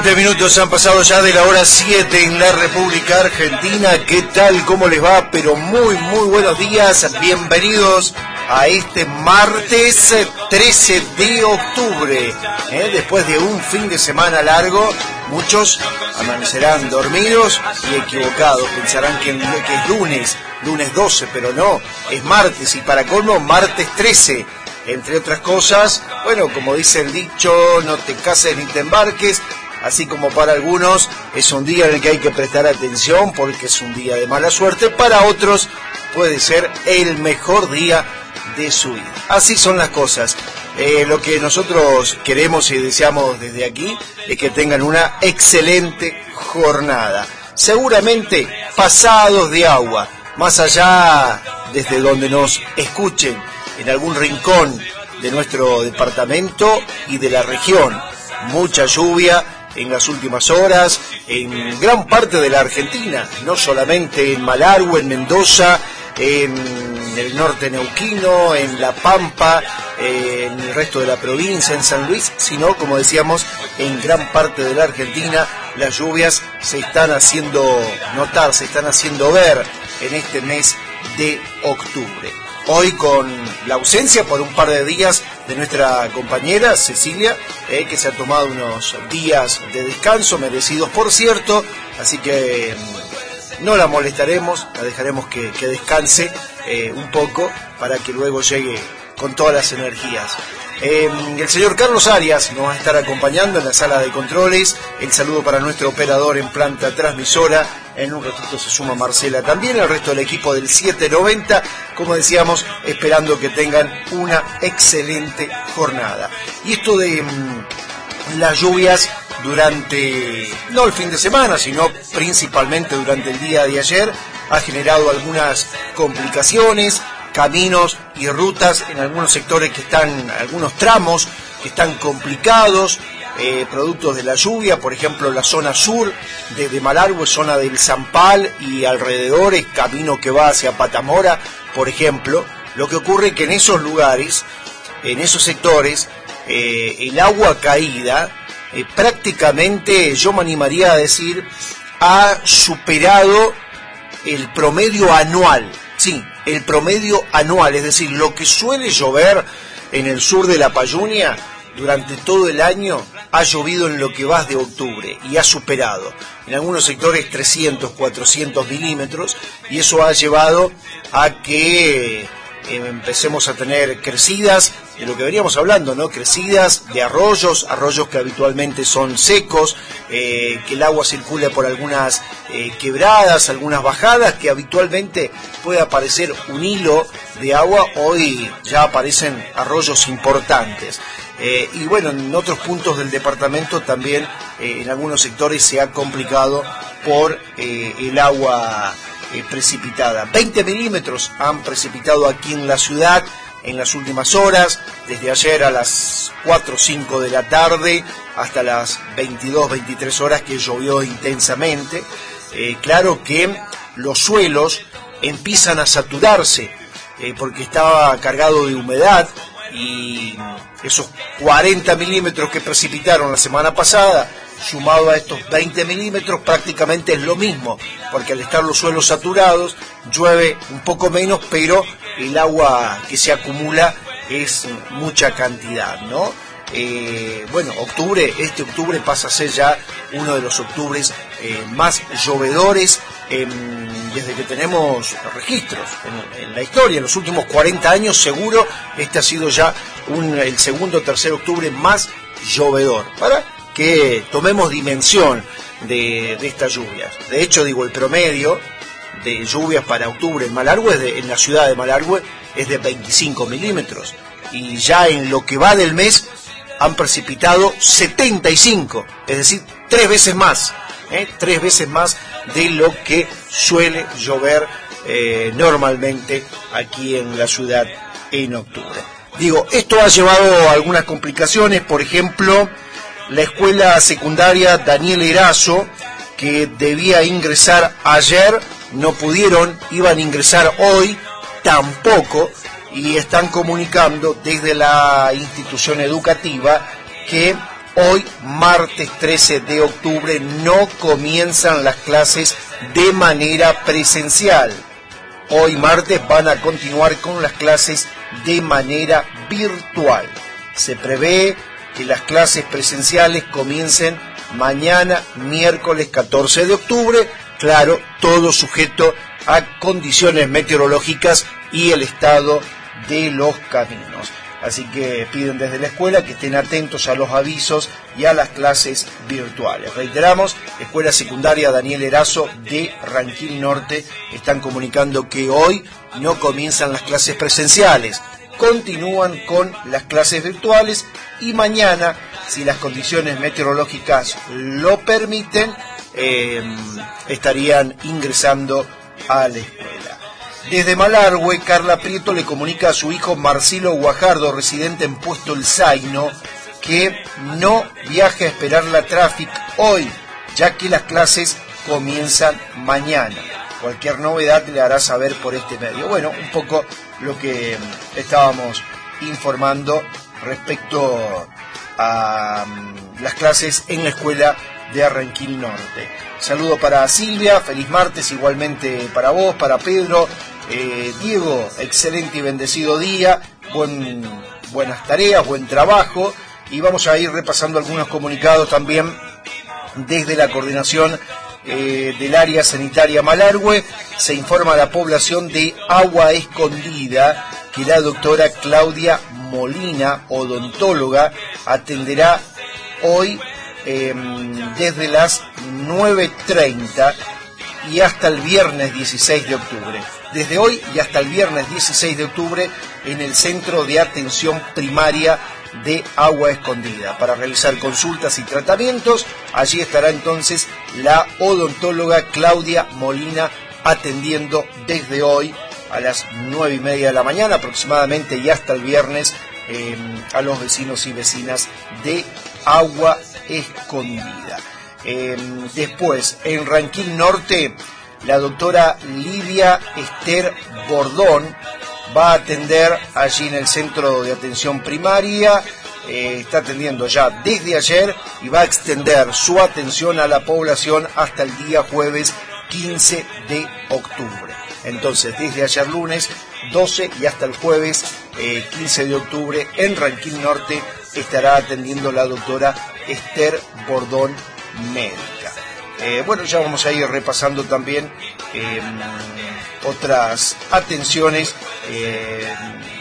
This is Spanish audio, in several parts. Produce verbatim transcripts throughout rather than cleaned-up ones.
Siete minutos han pasado ya de la hora siete en la República Argentina. ¿Qué tal? ¿Cómo les va? Pero muy, muy buenos días. Bienvenidos a este martes trece de octubre. ¿Eh? Después de un fin de semana largo, muchos amanecerán dormidos y equivocados. Pensarán que, que es lunes, lunes doce, pero no, es martes y para colmo martes trece. Entre otras cosas, bueno, como dice el dicho, no te cases ni te embarques. Así como para algunos es un día en el que hay que prestar atención porque es un día de mala suerte, para otros puede ser el mejor día de su vida. Así son las cosas. Eh, lo que nosotros queremos y deseamos desde aquí es que tengan una excelente jornada. Seguramente pasados de agua, más allá desde donde nos escuchen, en algún rincón de nuestro departamento y de la región. Mucha lluvia en las últimas horas, en gran parte de la Argentina, no solamente en Malargüe, en Mendoza, en el norte neuquino, en La Pampa, en el resto de la provincia, en San Luis, sino, como decíamos, en gran parte de la Argentina las lluvias se están haciendo notar, se están haciendo ver en este mes de octubre. Hoy con la ausencia por un par de días de nuestra compañera Cecilia, eh, que se ha tomado unos días de descanso, merecidos por cierto, así que eh, no la molestaremos, la dejaremos que, que descanse eh, un poco para que luego llegue con todas las energías. Eh, el señor Carlos Arias nos va a estar acompañando en la sala de controles. El saludo para nuestro operador en planta transmisora. En un ratito se suma Marcela también, el resto del equipo del siete noventa, como decíamos, esperando que tengan una excelente jornada. Y esto de mmm, las lluvias durante, no el fin de semana, sino principalmente durante el día de ayer, ha generado algunas complicaciones, caminos y rutas en algunos sectores que están, algunos tramos que están complicados, eh, productos de la lluvia, por ejemplo la zona sur de, de Malargüe, zona del Zampal y alrededores, camino que va hacia Patamora, por ejemplo. Lo que ocurre es que en esos lugares, en esos sectores, eh, el agua caída, eh, prácticamente, yo me animaría a decir, ha superado el promedio anual, sí, el promedio anual, es decir, lo que suele llover en el sur de la Payunia durante todo el año ha llovido en lo que va de octubre y ha superado en algunos sectores trescientos, cuatrocientos milímetros, y eso ha llevado a que eh, empecemos a tener crecidas de lo que veníamos hablando, ¿no? Crecidas de arroyos, arroyos que habitualmente son secos, eh, que el agua circule por algunas eh, quebradas, algunas bajadas, que habitualmente puede aparecer un hilo de agua, hoy ya aparecen arroyos importantes. Eh, y bueno, en otros puntos del departamento también, eh, en algunos sectores se ha complicado por eh, el agua eh, precipitada. veinte milímetros han precipitado aquí en la ciudad en las últimas horas, desde ayer a las cuatro o cinco de la tarde hasta las veintidós, veintitrés horas que llovió intensamente. Eh, claro que los suelos empiezan a saturarse eh, porque estaba cargado de humedad, y esos cuarenta milímetros que precipitaron la semana pasada, sumado a estos veinte milímetros, prácticamente es lo mismo, porque al estar los suelos saturados, llueve un poco menos, pero el agua que se acumula es mucha cantidad, ¿no? Eh, bueno, octubre, este octubre pasa a ser ya uno de los octubres eh, más llovedores eh, desde que tenemos registros en, en la historia. En los últimos cuarenta años seguro este ha sido ya un, el segundo o tercer octubre más llovedor, para que tomemos dimensión de, de estas lluvias. De hecho, digo, el promedio de lluvias para octubre en Malargüe, de, en la ciudad de Malargüe, es de veinticinco milímetros, y ya en lo que va del mes han precipitado setenta y cinco, es decir, tres veces más, ¿eh? tres veces más de lo que suele llover eh, normalmente aquí en la ciudad en octubre. Digo, esto ha llevado a algunas complicaciones, por ejemplo, la escuela secundaria Daniel Erazo, que debía ingresar ayer, no pudieron, iban a ingresar hoy, tampoco, y están comunicando desde la institución educativa que Hoy, martes trece de octubre, no comienzan las clases de manera presencial. Hoy, martes, van a continuar con las clases de manera virtual. Se prevé que las clases presenciales comiencen mañana, miércoles catorce de octubre, claro, todo sujeto a condiciones meteorológicas y el estado de los caminos. Así que piden desde la escuela que estén atentos a los avisos y a las clases virtuales. Reiteramos, Escuela Secundaria Daniel Erazo de Ranquil Norte están comunicando que hoy no comienzan las clases presenciales, continúan con las clases virtuales y mañana, si las condiciones meteorológicas lo permiten, eh, estarían ingresando a la escuela. Desde Malargüe, Carla Prieto le comunica a su hijo Marcelo Guajardo, residente en Puesto El Zaino, que no viaje a esperar la tráfico hoy, ya que las clases comienzan mañana. Cualquier novedad le hará saber por este medio. Bueno, un poco lo que estábamos informando respecto a las clases en la escuela de Ranquil Norte. Saludo para Silvia, feliz martes igualmente para vos, para Pedro. Eh, Diego, excelente y bendecido día, buen, buenas tareas, buen trabajo, y vamos a ir repasando algunos comunicados también desde la coordinación eh, del área sanitaria Malargüe. Se informa a la población de Agua Escondida que la doctora Claudia Molina, odontóloga, atenderá hoy eh, desde las nueve treinta y hasta el viernes dieciséis de octubre. Desde hoy y hasta el viernes dieciséis de octubre en el Centro de Atención Primaria de Agua Escondida. Para realizar consultas y tratamientos, allí estará entonces la odontóloga Claudia Molina atendiendo desde hoy a las nueve y media de la mañana aproximadamente y hasta el viernes eh, a los vecinos y vecinas de Agua Escondida. Eh, después, en Ranquil Norte, la doctora Lidia Esther Bordón va a atender allí en el Centro de Atención Primaria, eh, está atendiendo ya desde ayer y va a extender su atención a la población hasta el día jueves quince de octubre. Entonces, desde ayer lunes doce y hasta el jueves eh, quince de octubre en Ranquil Norte estará atendiendo la doctora Esther Bordón Médica. Eh, bueno, ya vamos a ir repasando también eh, otras atenciones eh,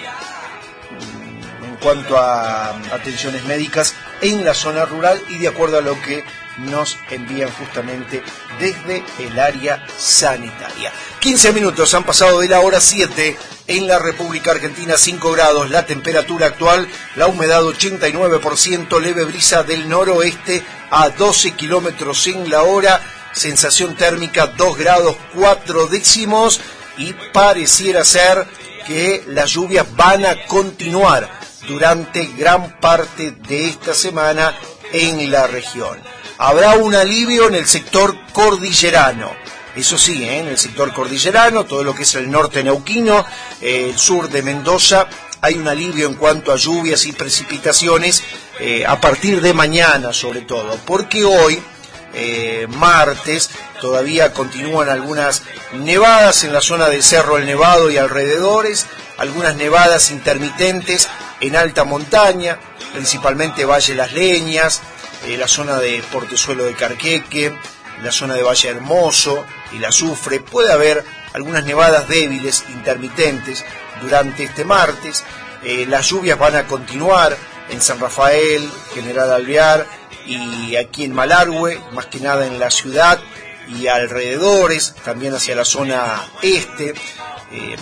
en cuanto a atenciones médicas en la zona rural y de acuerdo a lo que nos envían justamente desde el área sanitaria. quince minutos han pasado de la hora siete en la República Argentina, cinco grados, la temperatura actual, la humedad ochenta y nueve por ciento, leve brisa del noroeste a doce kilómetros en la hora, sensación térmica dos grados cuatro décimos y pareciera ser que las lluvias van a continuar durante gran parte de esta semana en la región. Habrá un alivio en el sector cordillerano. Eso sí, ¿eh? en el sector cordillerano, todo lo que es el norte neuquino, eh, el sur de Mendoza, hay un alivio en cuanto a lluvias y precipitaciones eh, a partir de mañana sobre todo, porque hoy, eh, martes, todavía continúan algunas nevadas en la zona del Cerro El Nevado y alrededores, algunas nevadas intermitentes en alta montaña, principalmente Valle Las Leñas, eh, la zona de Portezuelo de Carqueque, la zona de Valle Hermoso y la Azufre. Puede haber algunas nevadas débiles, intermitentes, durante este martes. Eh, las lluvias van a continuar en San Rafael, General Alvear y aquí en Malargüe, más que nada en la ciudad y alrededores, también hacia la zona este. Eh,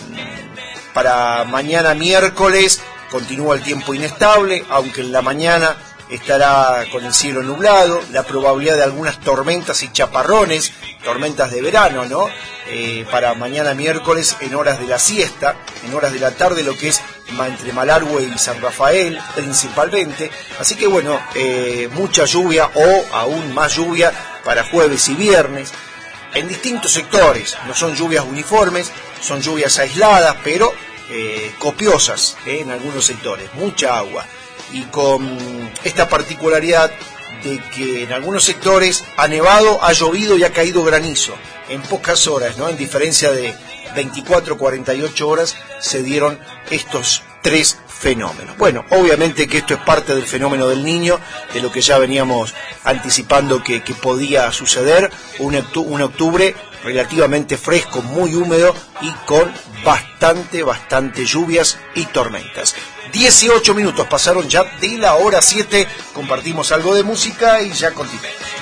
para mañana miércoles continúa el tiempo inestable, aunque en la mañana estará con el cielo nublado, la probabilidad de algunas tormentas y chaparrones, tormentas de verano, ¿no? Eh, para mañana miércoles en horas de la siesta, en horas de la tarde, lo que es entre Malargüe y San Rafael principalmente. Así que bueno, eh, mucha lluvia o aún más lluvia para jueves y viernes en distintos sectores. No son lluvias uniformes, son lluvias aisladas, pero eh, copiosas eh, en algunos sectores, mucha agua. y con esta particularidad de que en algunos sectores ha nevado, ha llovido y ha caído granizo en pocas horas, ¿no? En diferencia de veinticuatro, cuarenta y ocho horas se dieron estos tres fenómenos. Bueno, obviamente que esto es parte del fenómeno del Niño, de lo que ya veníamos anticipando que, que podía suceder, un, un octubre relativamente fresco, muy húmedo y con bastante, bastante lluvias y tormentas. dieciocho minutos pasaron ya de la hora siete, compartimos algo de música y ya continuamos.